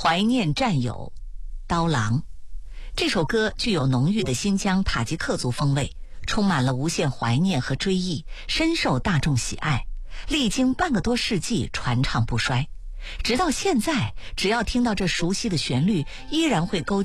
怀念战友，刀郎。这首歌具有浓郁的新疆塔吉克族风味，充满了无限怀念和追忆，深受大众喜爱，历经半个多世纪传唱不衰。直到现在，只要听到这熟悉的旋律，依然会勾起